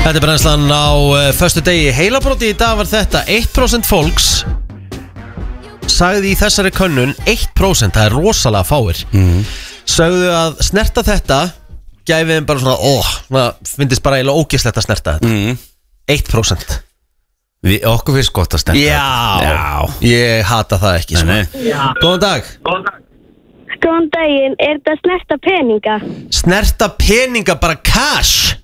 Þetta brennslan á föstu degi. Heilabróti í dag var þetta. 1% fólks sagði í þessari könnun 1%, það er rosalega fáir. Sögðu að snerta þetta gæfi þeim bara svona, finnst bara eiginlega ógeðslegt að snerta þetta. 1%. Okkur finnst gott að snerta þetta. Já, ég hata það ekki. Góðan dag. Góðan daginn, er þetta snerta peninga? Snerta peninga, bara cash.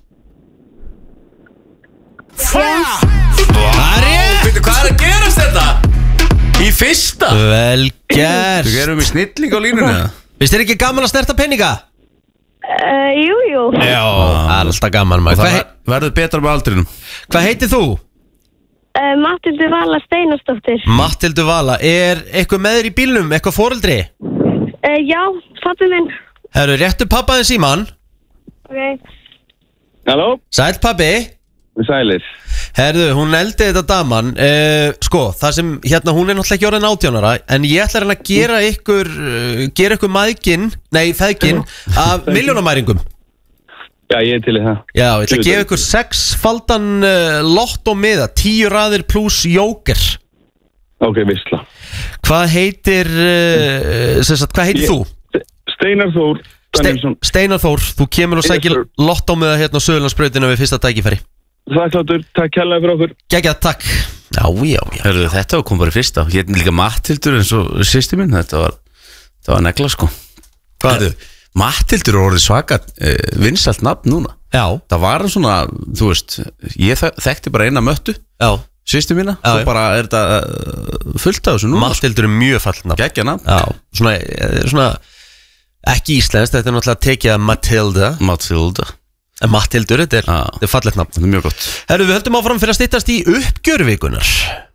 Hvað er að gerast þetta? Í fyrsta? Vel gert. Þú erum í snilling á línuna. Finnst þér ekki gaman að snerta peninga? Jú. Já, alltaf gaman maður. Það verður betra með aldrinum. Hvað heitir þú? Matthildur Vala Steinarsdóttir. Matthildur Vala, er eitthvað með þér í bílnum, eitthvað foreldri? Já, pabbi minn. Herru, réttu pappa þinn síman. Ok. Halló? Sæll pabbi. Sælir. Herru, hún eldi þetta daman. Sko, það sem, hérna, hún er náttúrulega ekki orðin 18 ára, en ég ætla hérna að gera ykkur feðgin af milljónamæringum. Já, ég er til í það. Já, ég ætla að gefa ykkur 6-faldan lottómiða, 10 raðir pluss jóker. Ok, visla. Hvað heitir þú? Steinar Þór Steinar Þór, þú kemur og sækir lottómiða hérna á Suðurlandsbrautina við fyrsta tækifæri. Þakkláttur, takk kærlega fyrir okkur. Geggjað, takk. Já. Hörðu, þetta kom bara í fyrsta. Ég heit líka Matthildur eins og sýsti mín. Þetta var negla sko. Hörðu, Matthildur er orðið svaka vinsælt nafn núna. Já. Það var svona, þú veist, ég þekkti bara eina möttu. Já. Sýsti mína. Og bara er þetta fullt af þessu núna. Matthildur er mjög fallet nafn. Geggjað nafn. Já, svona ekki íslenskt, þetta er náttúrulega tekið að Matilda. En Matthildur, þetta er fallet nafn. Þetta er mjög gott. Herru, við höldum áfram fyrir að styttast í uppgjörvikunar.